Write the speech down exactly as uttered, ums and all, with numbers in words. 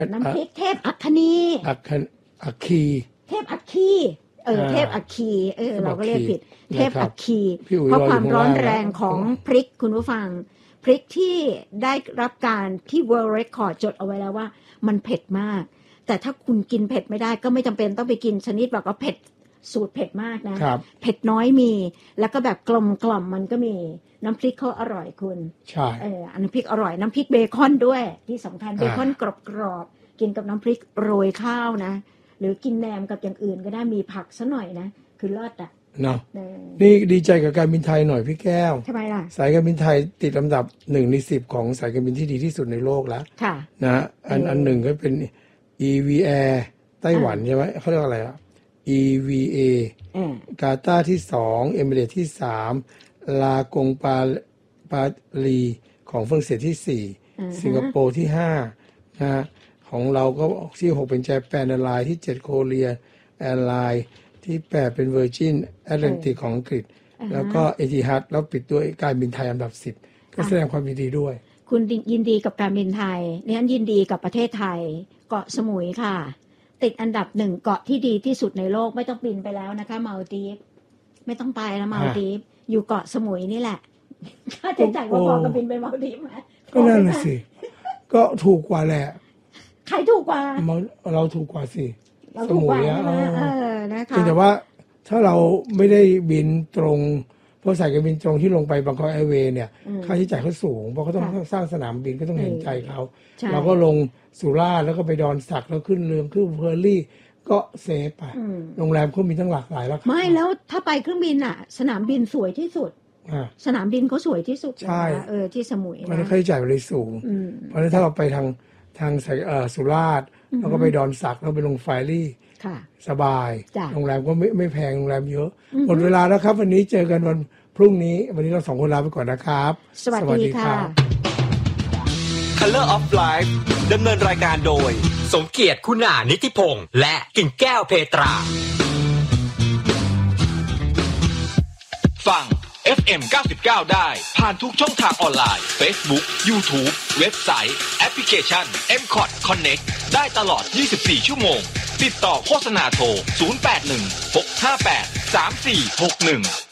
น้ำพริกเทพอัคคณีอัคอัคคีเทพอัคคีเออเทพอัคคีเออเราก็เรียกผิดเทพอัคคีเพราะความร้อนแรงของพริกคุณผู้ฟังพริกที่ได้รับการที่ World Record จดเอาไว้แล้วว่ามันเผ็ดมากแต่ถ้าคุณกินเผ็ดไม่ได้ก็ไม่จำเป็นต้องไปกินชนิดแบบว่าเผ็ดสูตรเผ็ดมากนะเผ็ดน้อยมีแล้วก็แบบกลมกล่อมมันก็มีน้ำพริกเขาอร่อยคุณใช่เออน้ำพริกอร่อยน้ำพริกเบคอนด้วยที่สำคัญเบคอนกรอบๆกินกับน้ำพริกโรยข้าวนะหรือกินแหนมกับอย่างอื่นก็ได้มีผักซะหน่อยนะคือเลิศอ่ะเนาะนี่ดีใจกับการบินไทยหน่อยพี่แก้วทำไมล่ะสายการบินไทยติดลำดับหนึ่งในสิบของสายการบินที่ดีที่สุดในโลกแล้วค่ะนะอันอันหนึ่งก็เป็น อี วี Air ไต้หวันใช่ไหมเขาเรียกอะไรอ่ะ อี วี เอ กาตาร์ที่สองเอมิเรตที่สามลากงปาปาลีของฝรั่งเศสที่สี่สิงคโปร์ที่ห้านะของเราก็ที่หกเป็นแจแปนแอร์ไลน์ที่เจ็ดโคเรียแอร์ไลน์ที่แปดเป็นเวอร์จินแอตแลนติกของอังกฤษแล้วก็เอติฮัดแล้วปิดด้วยการบินไทยอันดับสิบก็แสดงความยินดีด้วยคุณยินดีกับการบินไทยดิฉันยินดีกับประเทศไทยเกาะสมุยค่ะติดอันดับหนึ่งเกาะที่ดีที่สุดในโลกไม่ต้องบินไปแล้วนะคะมาลดีฟไม่ต้องไปแล้วมาลดีฟอยู่เกาะสมุยนี่แหละค่าใช้จ่ายก็พอกับบินไปมาลดีฟมาก็นั่นแหละสิก็ถูกกว่าแหละใครถูกกว่าเราถูกกว่าสิสมุยอ่ะเออนะคะแต่ว่าถ้าเราไม่ได้บินตรงเพราะสายการบินตรงที่ลงไปบางกอกแอร์เวย์เนี่ยค่าใช้จ่ายเขาสูงเพราะเขาต้องสร้างสนามบินก็ต้องเห็นใจเขาเราก็ลงสุราษฎร์แล้วก็ไปดอนสักแล้วขึ้นเรือขึ้นเพอร์ลี่ก็เซฟไปโรงแรมเขามีทั้งหลากหลายราคาไม่แล้วถ้าไปเครื่องบินอ่ะสนามบินสวยที่สุดสนามบินเขาสวยที่สุดใช่เออที่สมุยมันค่าใช้จ่ายมันเลยสูงเพราะฉะนั้นถ้าเราไปทางทางสุราษฎร์แล้วก็ไปดอนสักแล้วไปลงไฟรี่สบายโรงแรมก็ไม่ไม่แพงโรงแรมเยอะหมดเวลาแล้วครับวันนี้เจอกันวันพรุ่งนี้วันนี้เราสองคนลาไปก่อนนะครับสวัสดีค่ะ Color of Life ดำเนินรายการโดยสมเกียรติคุณานิติพงษ์และกิ่งแก้วเพตราฟัง เอฟ เอ็ม เก้าสิบเก้า ได้ผ่านทุกช่องทางออนไลน์ Facebook YouTube เว็บไซต์แอปพลิเคชัน เอ็ม คอท Connect ได้ตลอดยี่สิบสี่ชั่วโมงติดต่อโฆษณาโทรศูนย์ แปด หนึ่ง หก ห้า แปด สาม สี่ หก หนึ่ง